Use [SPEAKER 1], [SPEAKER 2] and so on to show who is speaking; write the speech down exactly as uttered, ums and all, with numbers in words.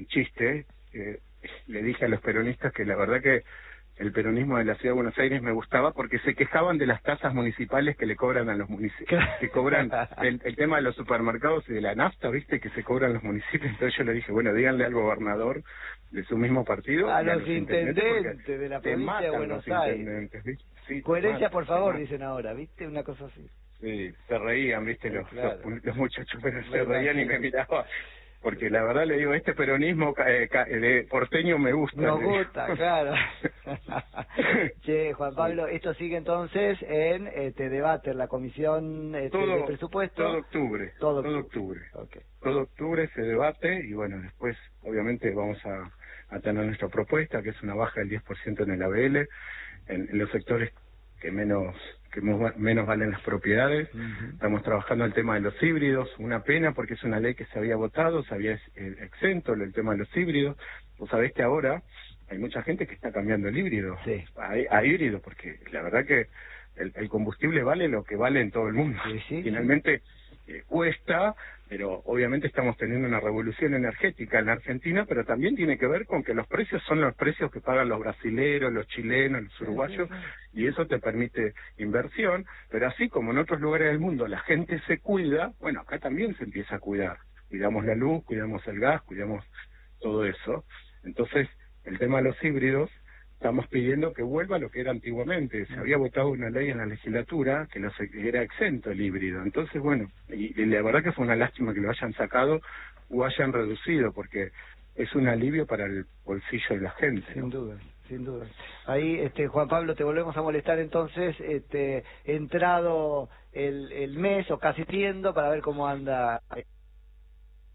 [SPEAKER 1] en chiste, eh, le dije a los peronistas que la verdad que el peronismo de la Ciudad de Buenos Aires me gustaba porque se quejaban de las tasas municipales que le cobran a los municipios, que cobran el, el tema de los supermercados y de la nafta, ¿viste? Que se cobran los municipios. Entonces yo le dije, bueno, díganle al gobernador de su mismo partido.
[SPEAKER 2] A
[SPEAKER 1] y a
[SPEAKER 2] los intendentes de la provincia de Buenos Aires. Sí, coherencia, por favor, dicen ahora, ¿viste? Una cosa así.
[SPEAKER 1] Sí, se reían, ¿viste?
[SPEAKER 2] Sí,
[SPEAKER 1] los,
[SPEAKER 2] claro.
[SPEAKER 1] los, los muchachos, pero se reían y me miraban. Porque la verdad le digo, este peronismo eh, de porteño me gusta.
[SPEAKER 2] Nos gusta, claro. Che, Juan Pablo, esto sigue entonces en este debate, la comisión este,
[SPEAKER 1] todo,
[SPEAKER 2] de presupuesto.
[SPEAKER 1] Todo octubre.
[SPEAKER 2] Todo,
[SPEAKER 1] todo octubre.
[SPEAKER 2] Okay.
[SPEAKER 1] Todo octubre se debate y bueno, después obviamente vamos a, a tener nuestra propuesta, que es una baja del diez por ciento en el A B L, en, en los sectores que menos que menos valen las propiedades. Uh-huh. Estamos trabajando el tema de los híbridos, una pena porque es una ley que se había votado, se había exento el tema de los híbridos. Vos sabés que ahora hay mucha gente que está cambiando el híbrido
[SPEAKER 2] sí.
[SPEAKER 1] a, a híbrido, porque la verdad que el, el combustible vale lo que vale en todo el mundo.
[SPEAKER 2] Sí, sí,
[SPEAKER 1] Finalmente eh, cuesta, pero obviamente estamos teniendo una revolución energética en la Argentina, pero también tiene que ver con que los precios son los precios que pagan los brasileros, los chilenos, los uruguayos, sí, sí, sí. Y eso te permite inversión, pero así como en otros lugares del mundo la gente se cuida, bueno, acá también se empieza a cuidar. Cuidamos la luz, cuidamos el gas, cuidamos todo eso. Entonces, el tema de los híbridos, estamos pidiendo que vuelva a lo que era antiguamente. Se había votado una ley en la legislatura que los, era exento el híbrido. Entonces, bueno, y, y la verdad que fue una lástima que lo hayan sacado o hayan reducido, porque es un alivio para el bolsillo de la gente.
[SPEAKER 2] Sin
[SPEAKER 1] ¿no?
[SPEAKER 2] duda, sin duda. Ahí, este, Juan Pablo, te volvemos a molestar entonces, este, entrado el, el mes o casi tiendo, para ver cómo anda